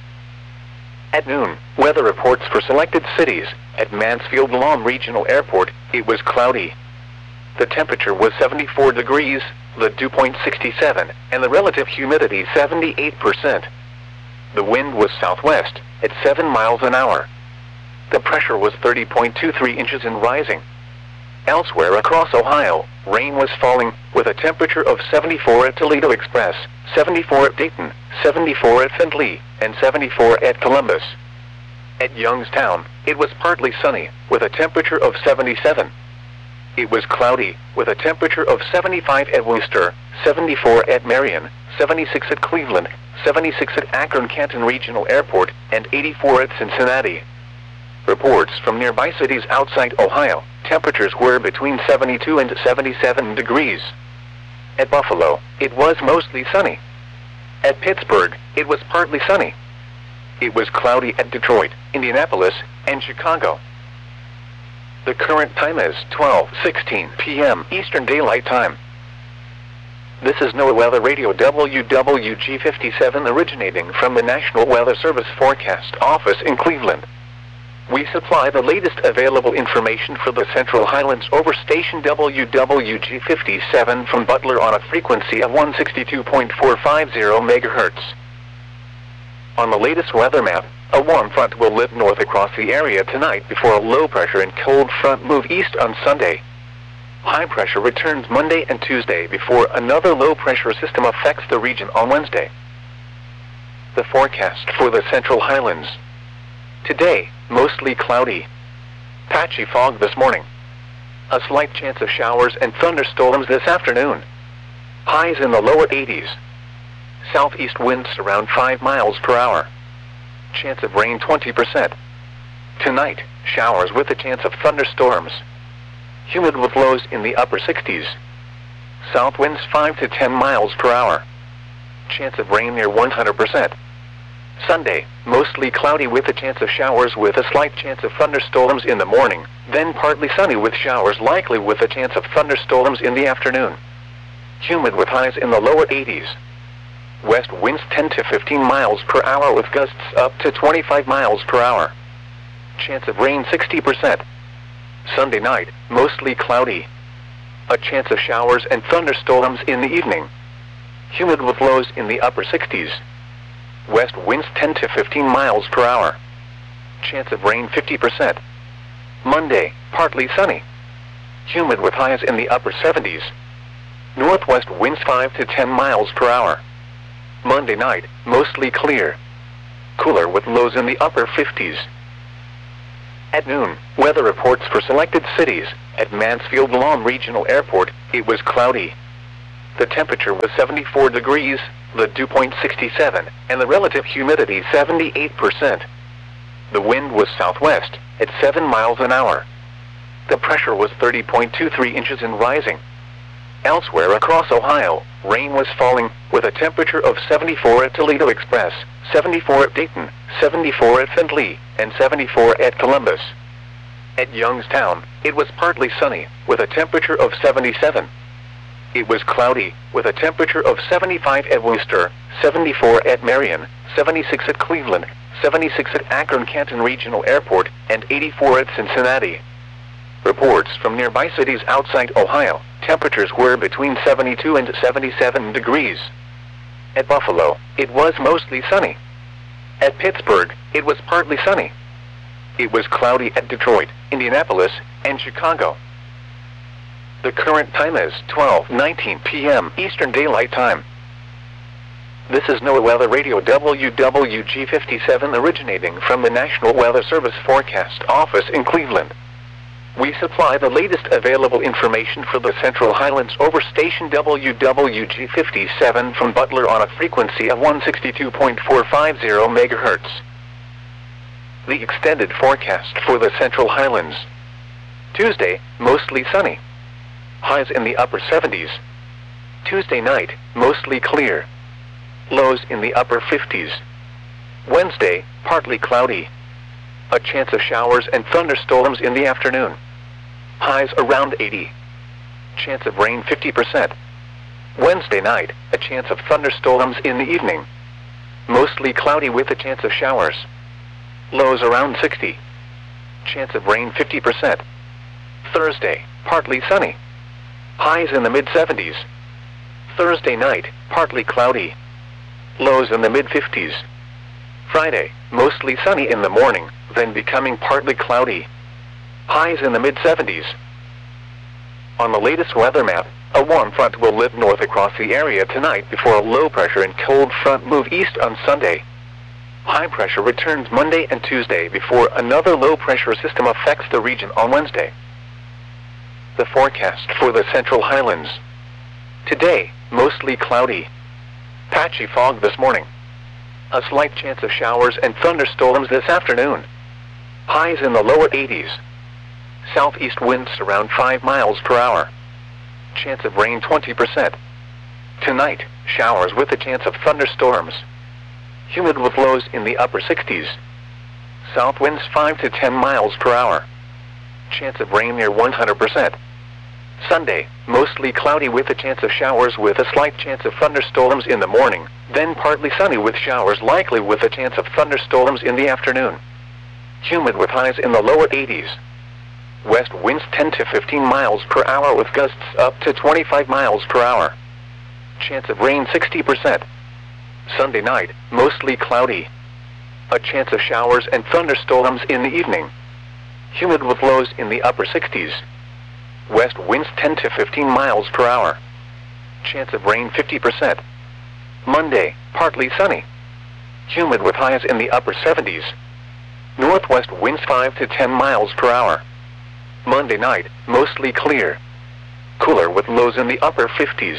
At noon, weather reports for selected cities. At Mansfield-Lom Regional Airport, it was cloudy. The temperature was 74 degrees, the dew point 67, and the relative humidity 78%. The wind was southwest, at 7 miles an hour. The pressure was 30.23 inches and rising. Elsewhere across Ohio, rain was falling, with a temperature of 74 at Toledo Express, 74 at Dayton, 74 at Findlay, and 74 at Columbus. At Youngstown, it was partly sunny, with a temperature of 77. It was cloudy, with a temperature of 75 at Worcester, 74 at Marion, 76 at Cleveland, 76 at Akron-Canton Regional Airport, and 84 at Cincinnati. Reports from nearby cities outside Ohio, temperatures were between 72 and 77 degrees. At Buffalo, it was mostly sunny. At Pittsburgh, it was partly sunny. It was cloudy at Detroit, Indianapolis, and Chicago. The current time is 12:16 p.m. Eastern Daylight Time. This is NOAA Weather Radio WWG57 originating from the National Weather Service Forecast Office in Cleveland. We supply the latest available information for the Central Highlands over station WWG57 from Butler on a frequency of 162.450 MHz. On the latest weather map, a warm front will lift north across the area tonight before a low pressure and cold front move east on Sunday. High pressure returns Monday and Tuesday before another low pressure system affects the region on Wednesday. The forecast for the Central Highlands. Today, mostly cloudy. Patchy fog this morning. A slight chance of showers and thunderstorms this afternoon. Highs in the lower 80s. Southeast winds around 5 miles per hour. Chance of rain 20%. Tonight, showers with a chance of thunderstorms. Humid with lows in the upper 60s. South winds 5 to 10 miles per hour. Chance of rain near 100%. Sunday, mostly cloudy with a chance of showers with a slight chance of thunderstorms in the morning, then partly sunny with showers likely with a chance of thunderstorms in the afternoon. Humid with highs in the lower 80s. West winds 10 to 15 miles per hour with gusts up to 25 miles per hour. Chance of rain 60%. Sunday night, mostly cloudy. A chance of showers and thunderstorms in the evening. Humid with lows in the upper 60s. West winds 10 to 15 miles per hour. Chance of rain 50%. Monday, partly sunny. humid with highs in the upper 70s. Northwest winds 5 to 10 miles per hour. Monday night, mostly clear. Cooler with lows in the upper 50s. At noon, weather reports for selected cities. At Mansfield Lawn Regional Airport, it was cloudy. The temperature was 74 degrees, the dew point 67, and the relative humidity 78%. The wind was southwest, at 7 miles an hour. The pressure was 30.23 inches and rising. Elsewhere across Ohio, rain was falling, with a temperature of 74 at Toledo Express, 74 at Dayton, 74 at Findlay, and 74 at Columbus. At Youngstown, it was partly sunny, with a temperature of 77. It was cloudy, with a temperature of 75 at Worcester, 74 at Marion, 76 at Cleveland, 76 at Akron-Canton Regional Airport, and 84 at Cincinnati. Reports from nearby cities outside Ohio, temperatures were between 72 and 77 degrees. At Buffalo, it was mostly sunny. At Pittsburgh, it was partly sunny. It was cloudy at Detroit, Indianapolis, and Chicago. The current time is 12:19 p.m. Eastern Daylight Time. This is NOAA Weather Radio WWG57 originating from the National Weather Service Forecast Office in Cleveland. We supply the latest available information for the Central Highlands over station WWG57 from Butler on a frequency of 162.450 MHz. The extended forecast for the Central Highlands. Tuesday, mostly sunny. Highs in the upper 70s. Tuesday night, mostly clear. Lows in the upper 50s. Wednesday, partly cloudy. A chance of showers and thunderstorms in the afternoon. Highs around 80. Chance of rain 50%. Wednesday night, a chance of thunderstorms in the evening. Mostly cloudy with a chance of showers. Lows around 60. Chance of rain 50%. Thursday, partly sunny. Highs in the mid-70s. Thursday night, partly cloudy. Lows in the mid-50s. Friday, mostly sunny in the morning, then becoming partly cloudy. Highs in the mid-70s. On the latest weather map, a warm front will lift north across the area tonight before a low pressure and cold front move east on Sunday. High pressure returns Monday and Tuesday before another low pressure system affects the region on Wednesday. The forecast for the Central Highlands. Today, mostly cloudy. Patchy fog this morning. A slight chance of showers and thunderstorms this afternoon. Highs in the lower 80s. Southeast winds around 5 miles per hour. Chance of rain 20%. Tonight, showers with a chance of thunderstorms. Humid with lows in the upper 60s. South winds 5 to 10 miles per hour. Chance of rain near 100%. Sunday, mostly cloudy with a chance of showers with a slight chance of thunderstorms in the morning, then partly sunny with showers likely with a chance of thunderstorms in the afternoon. Humid with highs in the lower 80s. West winds 10 to 15 miles per hour with gusts up to 25 miles per hour. Chance of rain 60%. Sunday night, mostly cloudy. A chance of showers and thunderstorms in the evening. Humid with lows in the upper 60s. West winds 10 to 15 miles per hour. Chance of rain 50%. Monday, partly sunny. Humid with highs in the upper 70s. Northwest winds 5 to 10 miles per hour. Monday night, mostly clear. Cooler with lows in the upper 50s.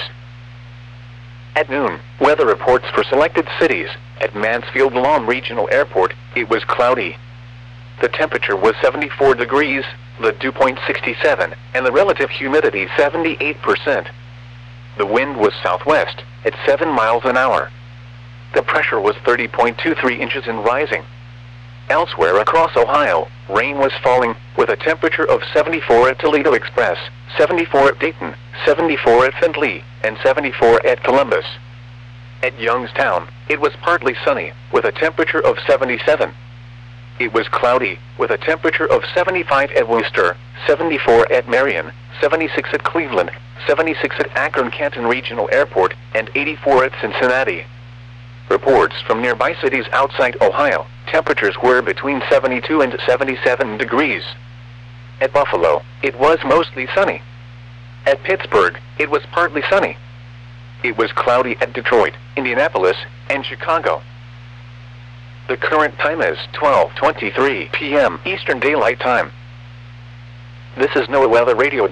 At noon, weather reports for selected cities. At Mansfield Lawn Regional Airport, it was cloudy. The temperature was 74 degrees, the dew point 67, and the relative humidity 78%. The wind was southwest, at 7 miles an hour. The pressure was 30.23 inches and rising. Elsewhere across Ohio, rain was falling, with a temperature of 74 at Toledo Express, 74 at Dayton, 74 at Findlay, and 74 at Columbus. At Youngstown, it was partly sunny, with a temperature of 77. It was cloudy, with a temperature of 75 at Worcester, 74 at Marion, 76 at Cleveland, 76 at Akron-Canton Regional Airport, and 84 at Cincinnati. Reports from nearby cities outside Ohio, temperatures were between 72 and 77 degrees. At Buffalo, it was mostly sunny. At Pittsburgh, it was partly sunny. It was cloudy at Detroit, Indianapolis, and Chicago. The current time is 12:23 p.m. Eastern Daylight Time. This is NOAA Weather Radio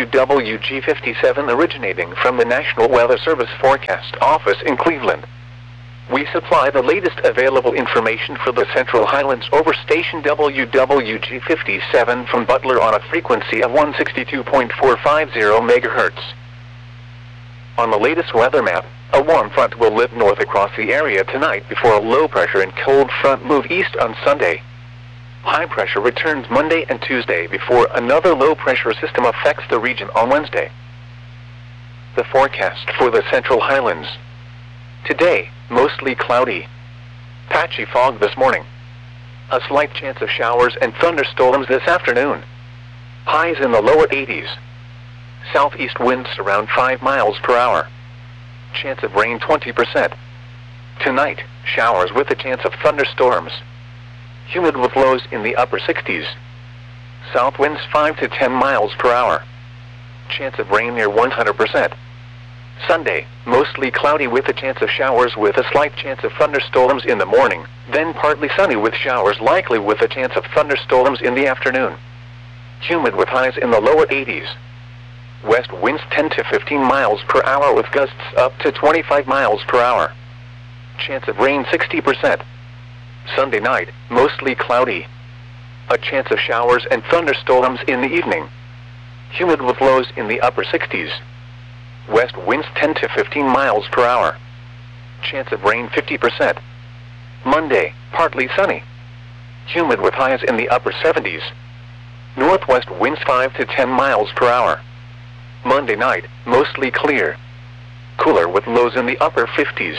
WWG57 originating from the National Weather Service Forecast Office in Cleveland. We supply the latest available information for the Central Highlands over station WWG57 from Butler on a frequency of 162.450 MHz. On the latest weather map, a warm front will lift north across the area tonight before a low pressure and cold front move east on Sunday. High pressure returns Monday and Tuesday before another low pressure system affects the region on Wednesday. The forecast for the Central Highlands. Today, mostly cloudy. Patchy fog this morning. A slight chance of showers and thunderstorms this afternoon. Highs in the lower 80s. Southeast winds around 5 miles per hour. Chance of rain 20%. Tonight, showers with a chance of thunderstorms. Humid with lows in the upper 60s. South winds 5 to 10 miles per hour. Chance of rain near 100%. Sunday, mostly cloudy with a chance of showers with a slight chance of thunderstorms in the morning, then partly sunny with showers likely with a chance of thunderstorms in the afternoon. Humid with highs in the lower 80s. West winds 10 to 15 miles per hour with gusts up to 25 miles per hour. Chance of rain 60%. Sunday night, mostly cloudy. A chance of showers and thunderstorms in the evening. Humid with lows in the upper 60s. West winds 10 to 15 miles per hour. Chance of rain 50%. Monday, partly sunny. Humid with highs in the upper 70s. Northwest winds 5 to 10 miles per hour. Monday night, mostly clear. Cooler with lows in the upper 50s.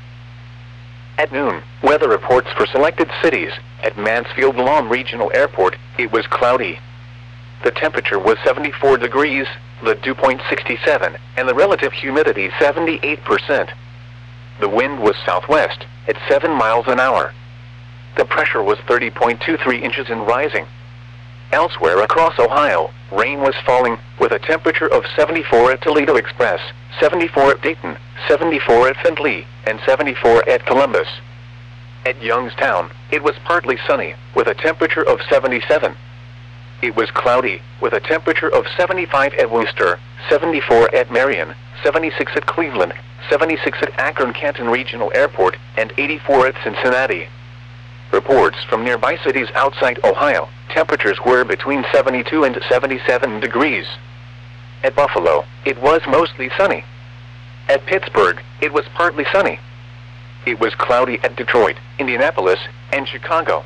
At noon, weather reports for selected cities. At Mansfield Lawn Regional Airport, it was cloudy. The temperature was 74 degrees, the dew point 67, and the relative humidity 78%. The wind was southwest, at 7 miles an hour. The pressure was 30.23 inches and rising. Elsewhere across Ohio, rain was falling, with a temperature of 74 at Toledo Express, 74 at Dayton, 74 at Findlay, and 74 at Columbus. At Youngstown, it was partly sunny, with a temperature of 77. It was cloudy, with a temperature of 75 at Worcester, 74 at Marion, 76 at Cleveland, 76 at Akron-Canton Regional Airport, and 84 at Cincinnati. Reports from nearby cities outside Ohio, temperatures were between 72 and 77 degrees. At Buffalo, it was mostly sunny. At Pittsburgh, it was partly sunny. It was cloudy at Detroit, Indianapolis, and Chicago.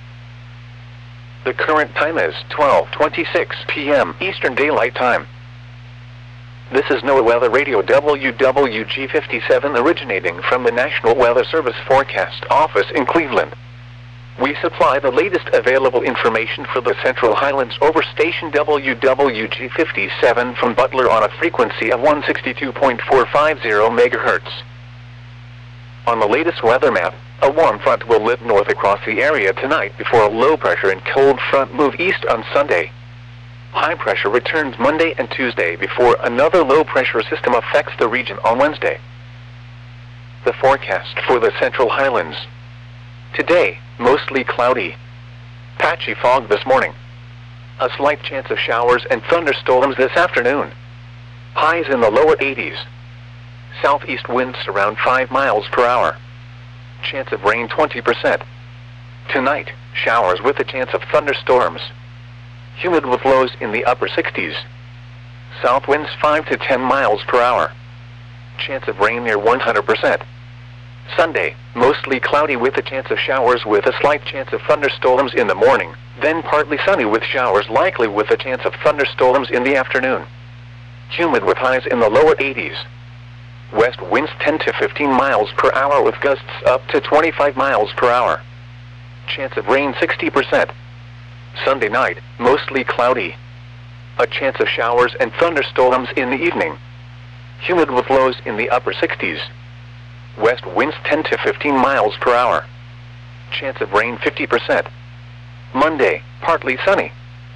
The current time is 12:26 p.m. Eastern Daylight Time. This is NOAA Weather Radio WWG57 originating from the National Weather Service Forecast Office in Cleveland. We supply the latest available information for the Central Highlands over station WWG57 from Butler on a frequency of 162.450 MHz. On the latest weather map, a warm front will lift north across the area tonight before a low pressure and cold front move east on Sunday. High pressure returns Monday and Tuesday before another low pressure system affects the region on Wednesday. The forecast for the Central Highlands. Today, mostly cloudy. Patchy fog this morning. A slight chance of showers and thunderstorms this afternoon. Highs in the lower 80s. Southeast winds around 5 miles per hour. Chance of rain 20%. Tonight, showers with a chance of thunderstorms. Humid with lows in the upper 60s. South winds 5 to 10 miles per hour. Chance of rain near 100%. Sunday, mostly cloudy with a chance of showers with a slight chance of thunderstorms in the morning, then partly sunny with showers likely with a chance of thunderstorms in the afternoon. Humid with highs in the lower 80s. West winds 10 to 15 miles per hour with gusts up to 25 miles per hour. Chance of rain 60%. Sunday night, mostly cloudy. A chance of showers and thunderstorms in the evening. Humid with lows in the upper 60s. West winds 10 to 15 miles per hour. Chance of rain 50%. Monday, partly sunny.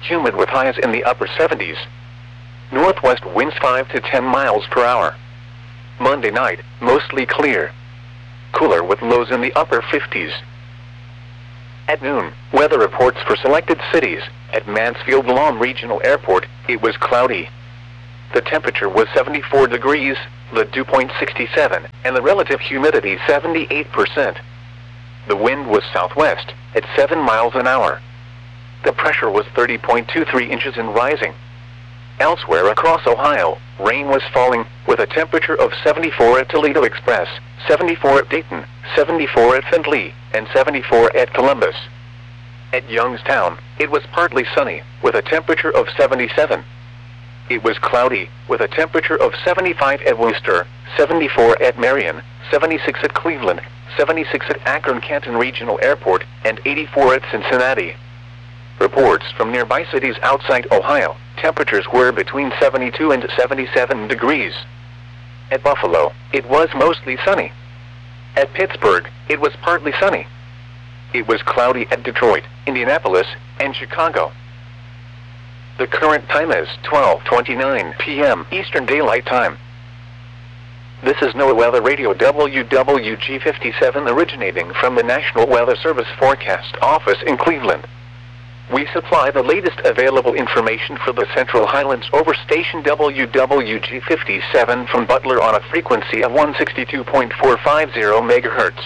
Humid with highs in the upper 70s. Northwest winds 5 to 10 miles per hour. Monday night, mostly clear. Cooler with lows in the upper 50s. At noon, weather reports for selected cities. At Mansfield Lawn Regional Airport, it was cloudy. The temperature was 74 degrees, the dew point 67, and the relative humidity 78%. The wind was southwest, at 7 miles an hour. The pressure was 30.23 inches and rising. Elsewhere across Ohio, rain was falling, with a temperature of 74 at Toledo Express, 74 at Dayton, 74 at Findlay, and 74 at Columbus. At Youngstown, it was partly sunny, with a temperature of 77. It was cloudy, with a temperature of 75 at Worcester, 74 at Marion, 76 at Cleveland, 76 at Akron-Canton Regional Airport, and 84 at Cincinnati. Reports from nearby cities outside Ohio, temperatures were between 72 and 77 degrees. At Buffalo, it was mostly sunny. At Pittsburgh, it was partly sunny. It was cloudy at Detroit, Indianapolis, and Chicago. The current time is 12:29 p.m. Eastern Daylight Time. This is NOAA Weather Radio WWG57 originating from the National Weather Service Forecast Office in Cleveland. We supply the latest available information for the Central Highlands over station WWG57 from Butler on a frequency of 162.450 MHz.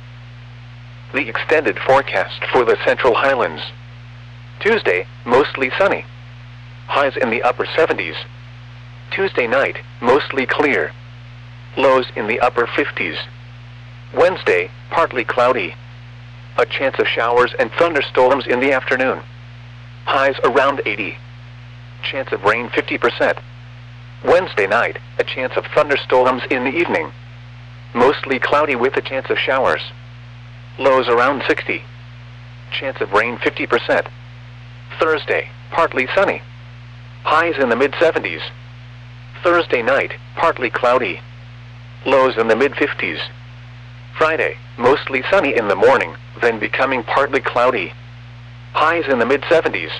The extended forecast for the Central Highlands. Tuesday, mostly sunny. Highs in the upper 70s. Tuesday night, mostly clear. Lows in the upper 50s. Wednesday, partly cloudy. A chance of showers and thunderstorms in the afternoon. Highs around 80. Chance of rain 50%. Wednesday night, a chance of thunderstorms in the evening. Mostly cloudy with a chance of showers. Lows around 60. Chance of rain 50%. Thursday, partly sunny. Highs in the mid-70s. Thursday night, partly cloudy. Lows in the mid-50s. Friday, mostly sunny in the morning, then becoming partly cloudy. Highs in the mid-70s.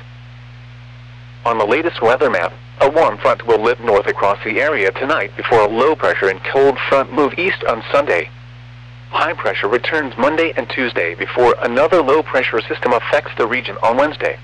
On the latest weather map, a warm front will lift north across the area tonight before a low pressure and cold front move east on Sunday. High pressure returns Monday and Tuesday before another low pressure system affects the region on Wednesday.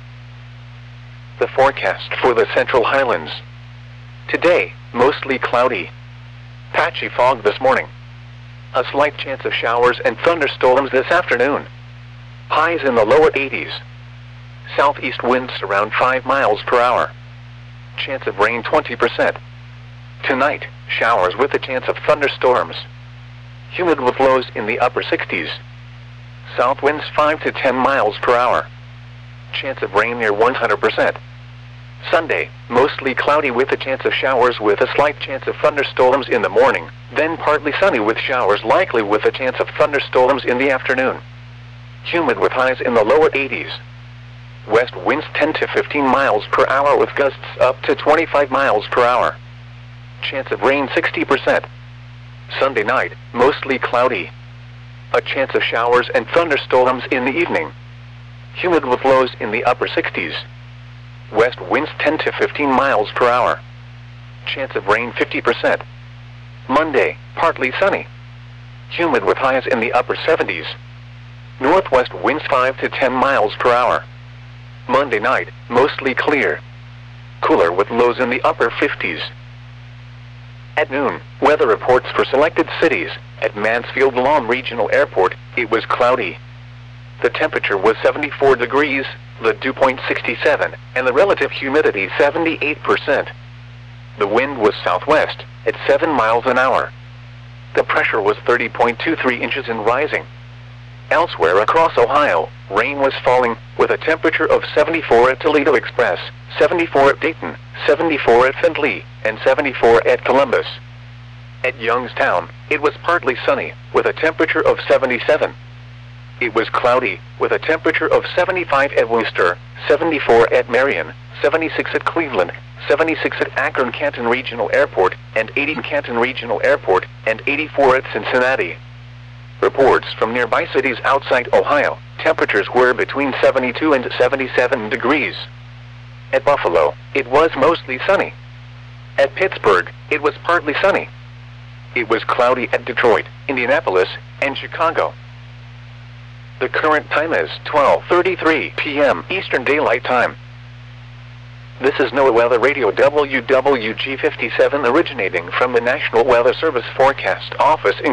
The forecast for the Central Highlands. Today, mostly cloudy. Patchy fog this morning. A slight chance of showers and thunderstorms this afternoon. Highs in the lower 80s. Southeast winds around 5 miles per hour. Chance of rain 20%. Tonight, showers with a chance of thunderstorms. Humid with lows in the upper 60s. South winds 5 to 10 miles per hour. Chance of rain near 100%. Sunday, mostly cloudy with a chance of showers with a slight chance of thunderstorms in the morning, then partly sunny with showers likely with a chance of thunderstorms in the afternoon. Humid with highs in the lower 80s. West winds 10 to 15 miles per hour with gusts up to 25 miles per hour. Chance of rain 60%. Sunday night, mostly cloudy. A chance of showers and thunderstorms in the evening. Humid with lows in the upper 60s. West winds 10 to 15 miles per hour. Chance of rain 50%. Monday, partly sunny. Humid with highs in the upper 70s. Northwest winds 5 to 10 miles per hour. Monday night, mostly clear. Cooler with lows in the upper 50s. At noon, weather reports for selected cities. At Mansfield Lawn Regional Airport, it was cloudy. The temperature was 74 degrees, the dew point 67, and the relative humidity 78%. The wind was southwest, at 7 miles an hour. The pressure was 30.23 inches and rising. Elsewhere across Ohio, rain was falling, with a temperature of 74 at Toledo Express, 74 at Dayton, 74 at Findlay, and 74 at Columbus. At Youngstown, it was partly sunny, with a temperature of 77. It was cloudy, with a temperature of 75 at Worcester, 74 at Marion, 76 at Cleveland, 76 at Akron-Canton Regional Airport, and 80 at Canton Regional Airport, and 84 at Cincinnati. Reports from nearby cities outside Ohio, temperatures were between 72 and 77 degrees. At Buffalo, it was mostly sunny. At Pittsburgh, it was partly sunny. It was cloudy at Detroit, Indianapolis, and Chicago. The current time is 12:33 p.m. Eastern Daylight Time. This is NOAA Weather Radio WWG 57 originating from the National Weather Service Forecast Office in